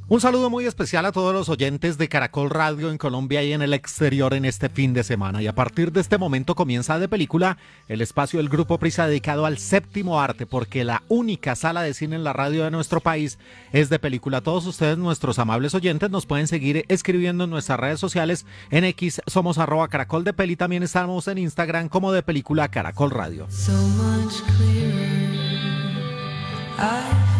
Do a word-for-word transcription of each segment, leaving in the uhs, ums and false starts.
Un saludo muy especial a todos los oyentes de Caracol Radio en Colombia y en el exterior en este fin de semana. Y a partir de este momento comienza De Película, el espacio del Grupo Prisa dedicado al séptimo arte, porque la única sala de cine en la radio de nuestro país es De Película. Todos ustedes, nuestros amables oyentes, nos pueden seguir escribiendo en nuestras redes sociales. En X somos arroba Caracol de Peli, también estamos en Instagram como De Película Caracol Radio. So much clearer, I...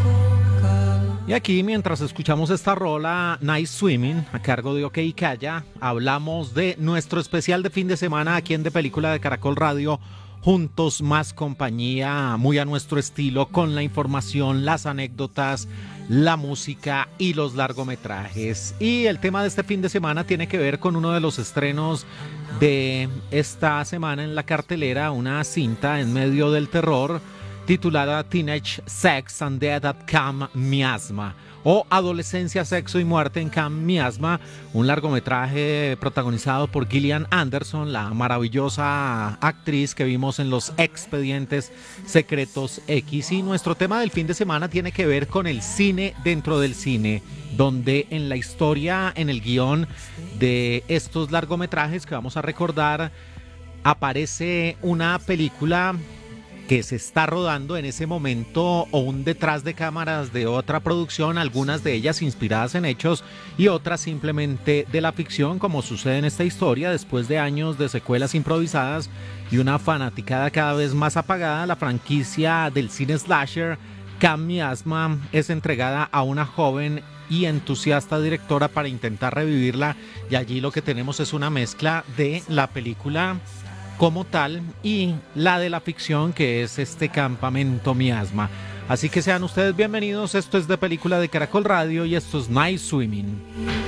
Y aquí, mientras escuchamos esta rola, Night Swimming, a cargo de OK Calla, hablamos de nuestro especial de fin de semana aquí en De Película de Caracol Radio, juntos más compañía, muy a nuestro estilo, con la información, las anécdotas, la música y los largometrajes. Y el tema de este fin de semana tiene que ver con uno de los estrenos de esta semana en la cartelera, una cinta en medio del terror, titulada Teenage Sex and Death at Camp Miasma, o Adolescencia, Sexo y Muerte en Camp Miasma, un largometraje protagonizado por Gillian Anderson, la maravillosa actriz que vimos en Los Expedientes Secretos X. Y nuestro tema del fin de semana tiene que ver con el cine dentro del cine, donde en la historia, en el guión de estos largometrajes que vamos a recordar, aparece una película que se está rodando en ese momento o un detrás de cámaras de otra producción, algunas de ellas inspiradas en hechos y otras simplemente de la ficción, como sucede en esta historia. Después de años de secuelas improvisadas y una fanaticada cada vez más apagada, la franquicia del cine slasher Camp Miasma es entregada a una joven y entusiasta directora para intentar revivirla, y allí lo que tenemos es una mezcla de la película como tal y la de la ficción, que es este Campamento Miasma. Así que sean ustedes bienvenidos. Esto es De Película de Caracol Radio y esto es Night Swimming.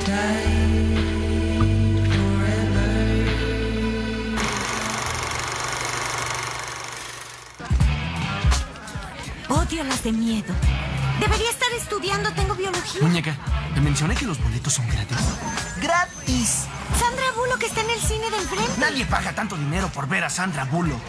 Odio las de miedo. Debería estar estudiando, tengo biología. Muñeca, ¿te mencioné que los boletos son gratis? ¡Gratis! Sandra Bullock está en el cine del frente. Nadie paga tanto dinero por ver a Sandra Bullock.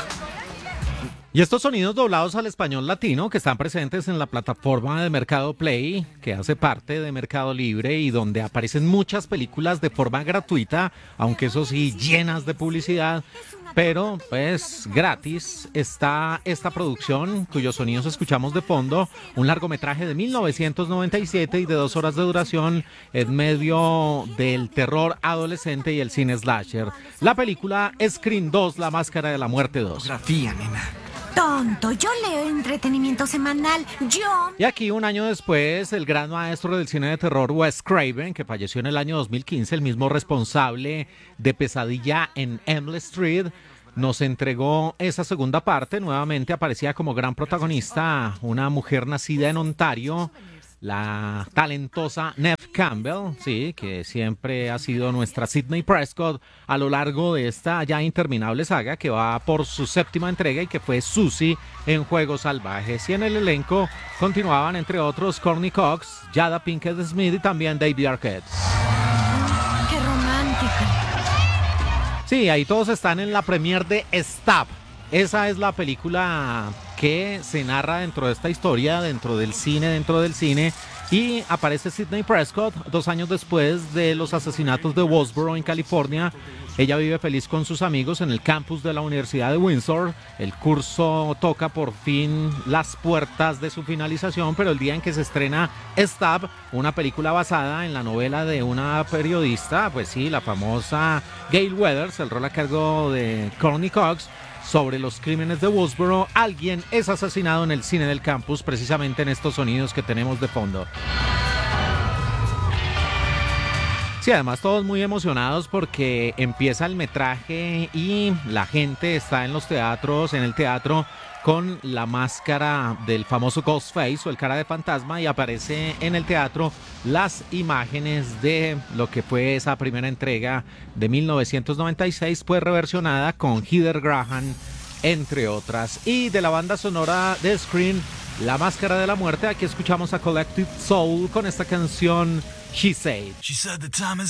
Y estos sonidos doblados al español latino que están presentes en la plataforma de Mercado Play, que hace parte de Mercado Libre y donde aparecen muchas películas de forma gratuita, aunque eso sí, llenas de publicidad, pero pues gratis, está esta producción cuyos sonidos escuchamos de fondo, un largometraje de mil novecientos noventa y siete y de dos horas de duración en medio del terror adolescente y el cine slasher. La película Scream dos, La Máscara de la Muerte dos. Fotografía, nena. Tonto, yo leo entretenimiento semanal, yo... Y aquí, un año después, el gran maestro del cine de terror Wes Craven, que falleció en el año dos mil quince, el mismo responsable de Pesadilla en Emily Street, nos entregó esa segunda parte. Nuevamente aparecía como gran protagonista una mujer nacida en Ontario, la talentosa Neve Campbell, sí, que siempre ha sido nuestra Sidney Prescott a lo largo de esta ya interminable saga que va por su séptima entrega y que fue Susie en Juegos Salvajes. Y en el elenco continuaban, entre otros, Courtney Cox, Jada Pinkett Smith y también David Arquette. ¡Qué romántico! Sí, ahí todos están en la premiere de Stab. Esa es la película que se narra dentro de esta historia, dentro del cine, dentro del cine. Y aparece Sidney Prescott dos años después de los asesinatos de Woodsboro en California. Ella vive feliz con sus amigos en el campus de la Universidad de Windsor. El curso toca por fin las puertas de su finalización, pero el día en que se estrena Stab, una película basada en la novela de una periodista, pues sí, la famosa Gail Weathers, el rol a cargo de Courtney Cox, sobre los crímenes de Woodsboro, alguien es asesinado en el cine del campus, precisamente en estos sonidos que tenemos de fondo. Sí, además todos muy emocionados porque empieza el metraje y la gente está en los teatros, en el teatro, con la máscara del famoso Ghostface o el cara de fantasma, y aparece en el teatro las imágenes de lo que fue esa primera entrega de mil novecientos noventa y seis, pues reversionada con Heather Graham, entre otras. Y de la banda sonora de Scream, La Máscara de la Muerte, aquí escuchamos a Collective Soul con esta canción She Said. She said the time is